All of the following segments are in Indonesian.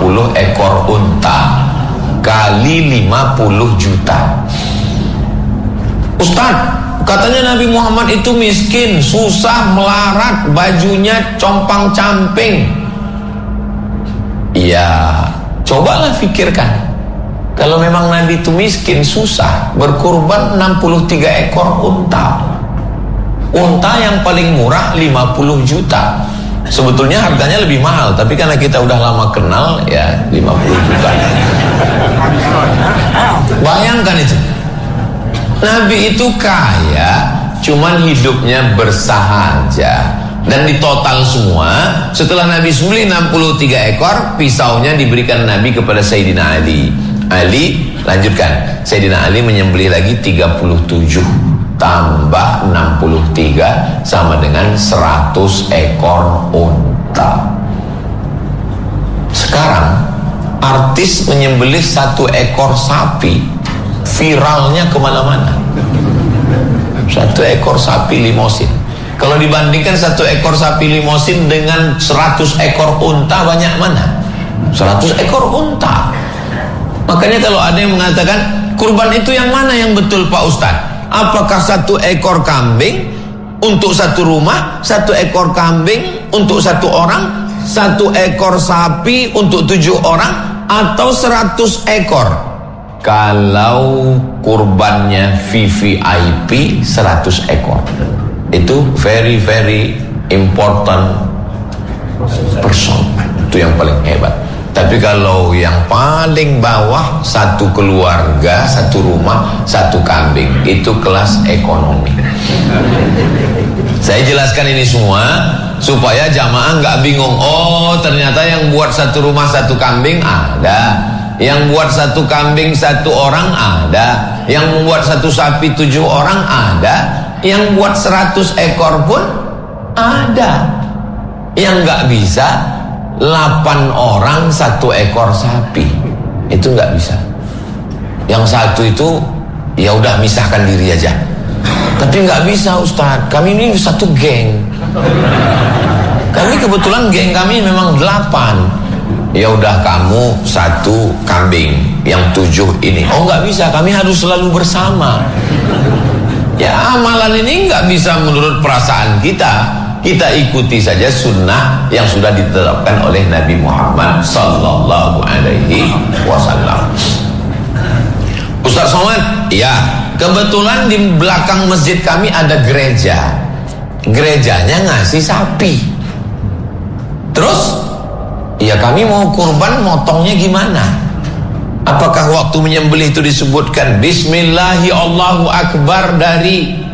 50 ekor unta kali 50 juta. Ustaz, katanya Nabi Muhammad itu miskin, susah, melarat, bajunya compang-camping. Ya, cobalah pikirkan. Kalau memang Nabi itu miskin, susah, berkurban 63 ekor unta. Unta yang paling murah 50 juta. Sebetulnya harganya lebih mahal, tapi karena kita udah lama kenal, ya 50 juta. Bayangkan itu. Nabi itu kaya, cuman hidupnya bersahaja. Dan di total semua, setelah Nabi sembelih 63 ekor, pisaunya diberikan Nabi kepada Sayyidina Ali. Ali, lanjutkan. Sayyidina Ali menyembelih lagi 37 tambah 63 sama dengan 100 ekor unta. Sekarang artis menyembelih 1 ekor sapi, viralnya kemana-mana. 1 ekor sapi limosin. Kalau dibandingkan 1 ekor sapi limosin dengan 100 ekor unta, banyak mana? 100 ekor unta. Makanya kalau ada yang mengatakan kurban itu yang mana yang betul Pak Ustadz? Apakah 1 ekor kambing untuk 1 rumah, 1 ekor kambing untuk 1 orang, 1 ekor sapi untuk 7 orang, atau 100 ekor? Kalau kurbannya VVIP 100 ekor. Itu very very important person. Itu yang paling hebat. Tapi kalau yang paling bawah, 1 keluarga, 1 rumah, 1 kambing, itu kelas ekonomi. Saya jelaskan ini semua supaya jamaah nggak bingung. Oh, ternyata yang buat 1 rumah 1 kambing ada, yang buat 1 kambing 1 orang ada, yang membuat 1 sapi 7 orang ada, yang buat 100 ekor pun ada. Yang nggak bisa 8 orang 1 ekor sapi, itu nggak bisa. Yang 1 itu ya udah misahkan diri aja. Tapi nggak bisa Ustaz, kami ini 1 geng. Kami kebetulan geng kami memang 8. Ya udah kamu 1 kambing, yang 7 ini. Oh nggak bisa, kami harus selalu bersama. Ya amalan ini nggak bisa menurut perasaan kita. Kita ikuti saja sunnah yang sudah ditetapkan oleh Nabi Muhammad sallallahu alaihi wasallam. Ustaz Somad, ya, kebetulan di belakang masjid kami ada gereja. Gerejanya ngasih sapi. Terus, ya kami mau kurban, motongnya gimana? Apakah waktu menyembelih itu disebutkan Bismillahi Allahu Akbar dari?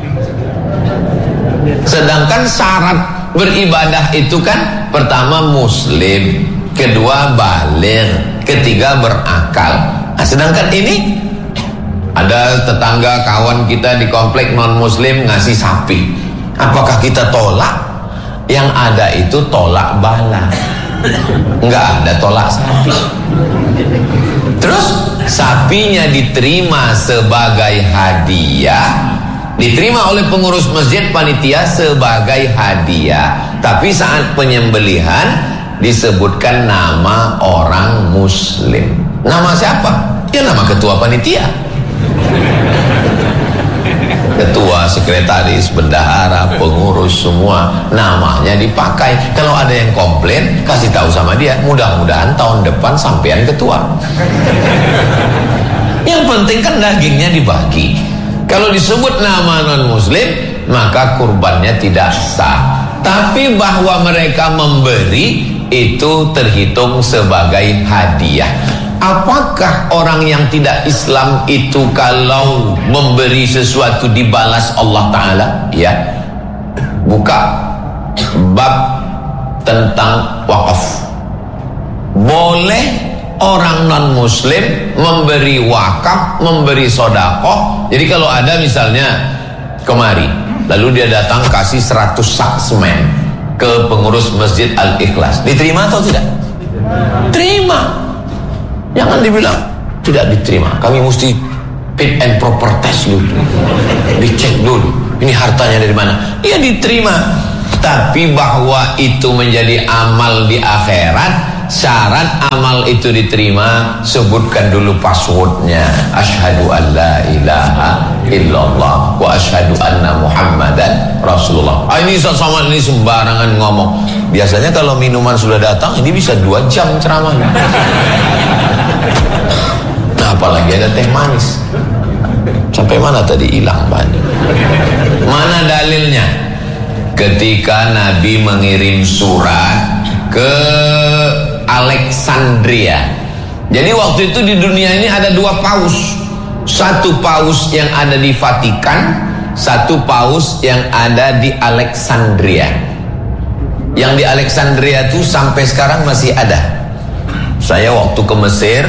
Sedangkan syarat beribadah itu kan pertama muslim, kedua baligh, ketiga berakal. Nah, sedangkan ini ada tetangga kawan kita di komplek non muslim ngasih sapi. Apakah kita tolak? Yang ada itu tolak bala, nggak ada tolak sapi. Terus sapinya diterima sebagai hadiah, diterima oleh pengurus masjid panitia sebagai hadiah. Tapi saat penyembelihan disebutkan nama orang muslim. Nama siapa? Ya nama ketua panitia, ketua, sekretaris, bendahara, pengurus, semua namanya dipakai. Kalau ada yang komplain, kasih tahu sama dia, mudah-mudahan tahun depan sampean ketua. Yang penting kan dagingnya dibagi. Kalau disebut nama non-muslim, maka kurbannya tidak sah. Tapi bahwa mereka memberi, itu terhitung sebagai hadiah. Apakah orang yang tidak Islam itu kalau memberi sesuatu dibalas Allah Ta'ala? Ya. Buka bab tentang wakaf. Boleh orang non-muslim memberi wakaf, memberi sodakoh. Jadi kalau ada misalnya kemari, lalu dia datang kasih 100 sak semen ke pengurus Masjid Al-Ikhlas, diterima atau tidak? Terima. Jangan dibilang tidak diterima. Kami mesti fit and proper test dulu, dicek dulu ini hartanya dari mana. Iya diterima. Tapi bahwa itu menjadi amal di akhirat, syarat amal itu diterima, sebutkan dulu passwordnya. Asyhadu an la ilaha illallah wa asyhadu anna Muhammadan Rasulullah. Ini sama ini sembarangan ngomong. Biasanya kalau minuman sudah datang, ini bisa 2 jam ceramahnya. Nah, apalagi ada teh manis. Sampai mana tadi hilang banyak. Mana dalilnya? Ketika Nabi mengirim surat ke Alexandria. Jadi waktu itu di dunia ini ada 2 paus. Satu paus yang ada di Vatikan, satu paus yang ada di Alexandria. Yang di Alexandria itu sampai sekarang masih ada. Saya waktu ke Mesir,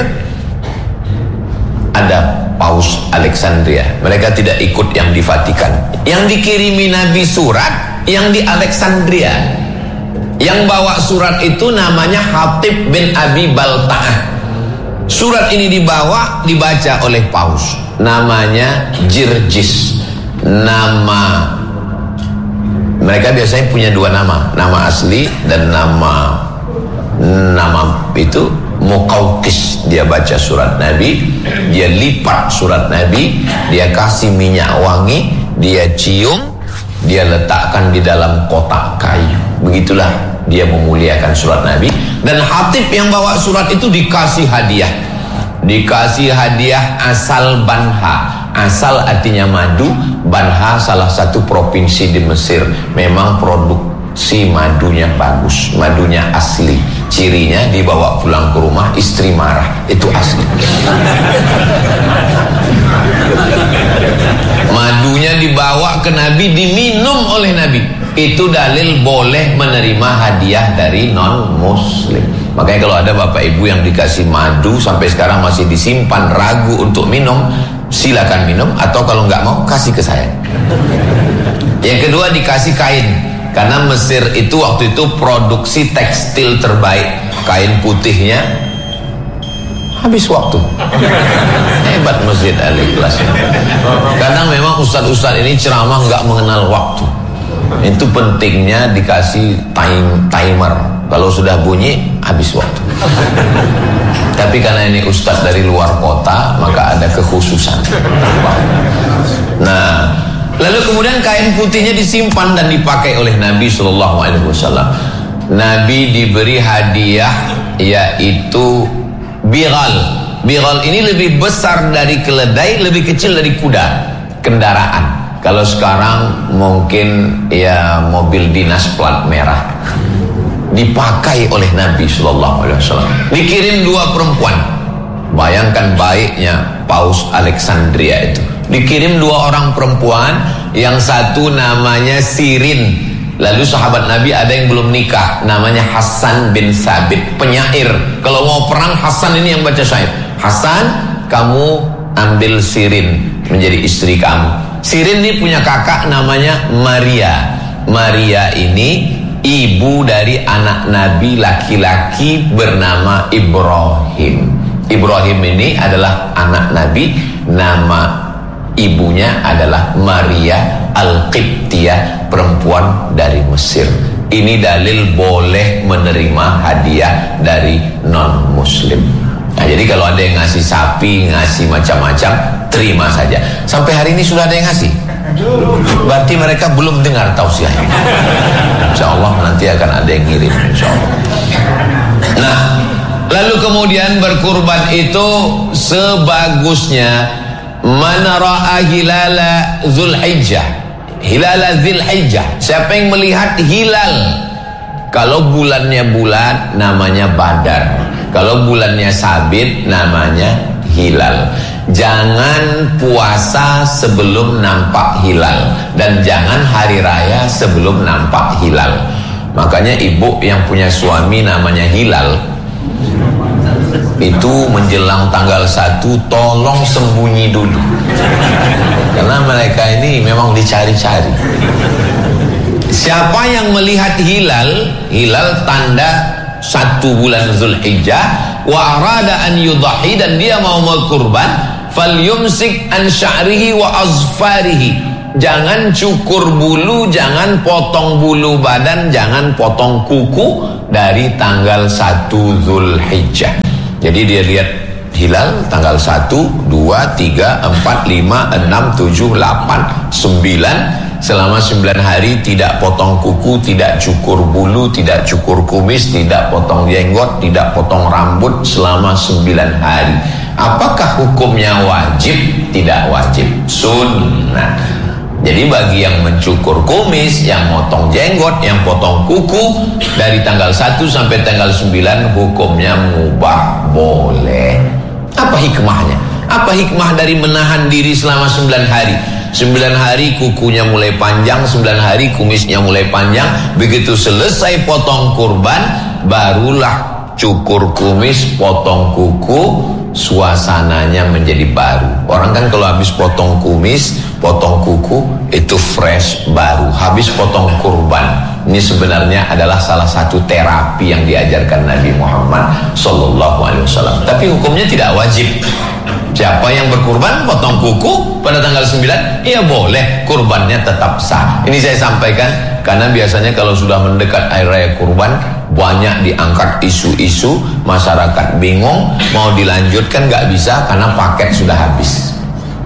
ada paus Alexandria. Mereka tidak ikut yang di Vatikan. Yang dikirimi Nabi surat yang di Alexandria. Yang bawa surat itu namanya Hatib bin Abi Balta'ah. Surat ini dibawa, dibaca oleh paus. Namanya Jirjis. Nama mereka biasanya punya 2 nama. Nama asli dan nama itu Muqawqis. Dia baca surat Nabi, dia lipat surat Nabi, dia kasih minyak wangi, dia cium, dia letakkan di dalam kotak kayu. Begitulah dia memuliakan surat Nabi. Dan Hatib yang bawa surat itu dikasih hadiah. Dikasih hadiah asal Banha. Asal artinya madu. Banha salah satu provinsi di Mesir. Memang produksi madunya bagus, madunya asli. Cirinya dibawa pulang ke rumah, istri marah. Itu asli. Madunya dibawa ke Nabi, diminum oleh Nabi. Itu dalil boleh menerima hadiah dari non-muslim. Makanya kalau ada bapak ibu yang dikasih madu sampai sekarang masih disimpan, ragu untuk minum, silakan minum. Atau kalau nggak mau, kasih ke saya. Yang kedua, dikasih kain. Karena Mesir itu waktu itu produksi tekstil terbaik. Kain putihnya habis waktu. Hebat Masjid Al-Ikhlas. Kadang memang ustadz-ustadz ini ceramah nggak mengenal waktu. Itu pentingnya dikasih timer. Kalau sudah bunyi, habis waktu. Tapi karena ini ustadz dari luar kota, maka ada kekhususan. Nah, lalu kemudian kain putihnya disimpan dan dipakai oleh Nabi SAW. Nabi diberi hadiah, yaitu bighal. Bighal ini lebih besar dari keledai, lebih kecil dari kuda. Kendaraan. Kalau sekarang mungkin ya mobil dinas plat merah. Dipakai oleh Nabi SAW. Dikirim 2 perempuan. Bayangkan baiknya paus Alexandria itu. Dikirim 2 orang perempuan. Yang satu namanya Sirin. Lalu sahabat Nabi ada yang belum nikah, namanya Hasan bin Sabit, penyair. Kalau mau perang, Hasan ini yang baca syair. Hasan, kamu ambil Sirin menjadi istri kamu. Sirin ini punya kakak namanya Maria. Maria ini ibu dari anak Nabi laki-laki bernama Ibrahim. Ibrahim ini adalah anak Nabi, nama ibunya adalah Maria Al-Qibtiyah, perempuan dari Mesir. Ini dalil boleh menerima hadiah dari non-muslim. Nah, jadi kalau ada yang ngasih sapi, ngasih macam-macam, terima saja. Sampai hari ini sudah ada yang ngasih? Berarti mereka belum dengar tausiahnya. Insya Allah nanti akan ada yang ngirim, insya Allah. Nah, lalu kemudian berkurban itu sebagusnya man ra'a hilala Zulhijjah. Hilala Zulhijjah. Siapa yang melihat hilal? Kalau bulannya bulat namanya Badar. Kalau bulannya sabit namanya hilal. Jangan puasa sebelum nampak hilal, dan jangan hari raya sebelum nampak hilal. Makanya ibu yang punya suami namanya Hilal, itu menjelang tanggal 1 tolong sembunyi dulu. Karena mereka ini memang dicari-cari. Siapa yang melihat hilal, hilal tanda 1 bulan Zulhijjah, wa arada an yudhahi, dan dia mau berkurban, falyumsik an sya'rihi wa azfarihi, jangan cukur bulu, jangan potong bulu badan, jangan potong kuku dari tanggal 1 Zulhijjah. Jadi dia lihat hilal tanggal 1, 2, 3, 4, 5, 6, 7, 8, 9. Selama 9 hari tidak potong kuku, tidak cukur bulu, tidak cukur kumis, tidak potong jenggot, tidak potong rambut selama 9 hari. Apakah hukumnya wajib? Tidak wajib, sunnah. Jadi bagi yang mencukur kumis, yang potong jenggot, yang potong kuku dari tanggal 1 sampai tanggal 9 hukumnya mubah, boleh. Apa hikmahnya? Apa hikmah dari menahan diri selama 9 hari? 9 hari kukunya mulai panjang, 9 hari kumisnya mulai panjang. Begitu selesai potong kurban, barulah cukur kumis, potong kuku, suasananya menjadi baru. Orang kan kalau habis potong kumis, potong kuku, itu fresh, baru. Habis potong kurban. Ini sebenarnya adalah salah satu terapi yang diajarkan Nabi Muhammad SAW. Tapi hukumnya tidak wajib. Siapa yang berkurban potong kuku pada tanggal 9, ya boleh, kurbannya tetap sah. Ini saya sampaikan karena biasanya kalau sudah mendekat hari raya kurban, banyak diangkat isu-isu, masyarakat bingung, mau dilanjutkan nggak bisa karena paket sudah habis.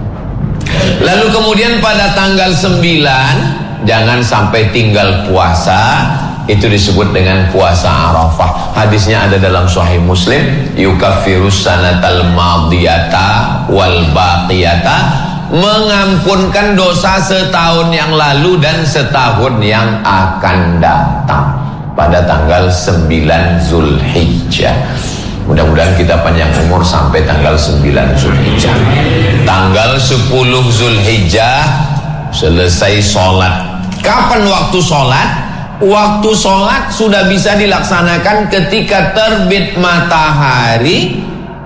Lalu kemudian pada tanggal 9 jangan sampai tinggal puasa. Itu disebut dengan puasa Arafah. Hadisnya ada dalam Sahih Muslim, yukaffirus sanatal madiyata wal baqiyata, mengampunkan dosa setahun yang lalu dan setahun yang akan datang pada tanggal 9 Zulhijjah. Mudah-mudahan kita panjang umur sampai tanggal 9 Zulhijjah. Tanggal 10 Zulhijjah selesai sholat. Kapan waktu sholat? Waktu sholat sudah bisa dilaksanakan ketika terbit matahari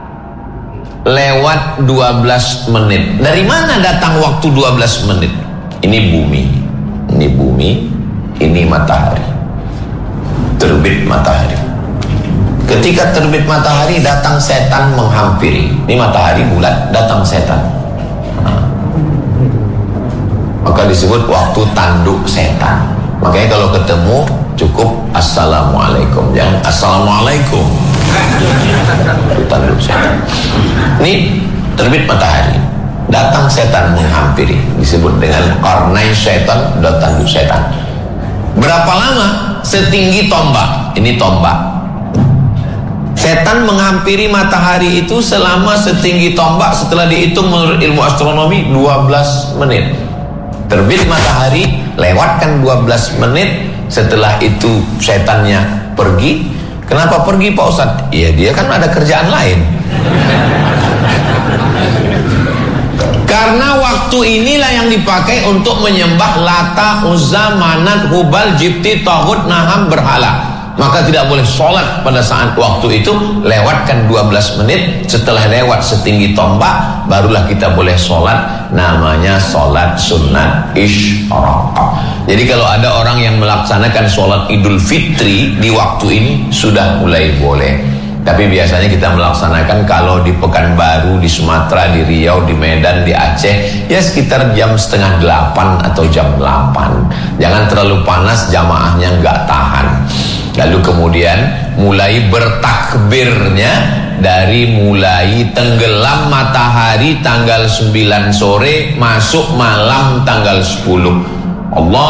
lewat 12 menit. Dari mana datang waktu 12 menit? Ini bumi, ini matahari. Terbit matahari. Ketika terbit matahari datang setan menghampiri. Ini matahari bulat, datang setan. Maka disebut waktu tanduk setan. Makanya kalau ketemu cukup assalamualaikum, jangan assalamualaikum. Itu tanduk setan. Ini terbit matahari, datang setan menghampiri, disebut dengan qarnai setan dan tanduk setan. Berapa lama? Setinggi tombak. Ini tombak. Setan menghampiri matahari itu selama setinggi tombak. Setelah dihitung menurut ilmu astronomi 12 menit. Terbit matahari, lewatkan 12 menit. Setelah itu setannya pergi. Kenapa pergi Pak Ustadz? Ya dia kan ada kerjaan lain. Karena waktu inilah yang dipakai untuk menyembah Lata, Uzza, Manat, Hubal, Jibti, Taghut, Naham, berhala. Maka tidak boleh sholat pada saat waktu itu. Lewatkan 12 menit. Setelah lewat setinggi tombak, barulah kita boleh sholat. Namanya sholat sunat isyraqah. Jadi kalau ada orang yang melaksanakan sholat Idul Fitri di waktu ini, sudah mulai boleh. Tapi biasanya kita melaksanakan kalau di Pekanbaru, di Sumatera, di Riau, di Medan, di Aceh, ya sekitar jam setengah 8 atau jam 8. Jangan terlalu panas, jamaahnya nggak tahan. Lalu kemudian mulai bertakbirnya dari mulai tenggelam matahari tanggal 9 sore masuk malam tanggal 10. Allah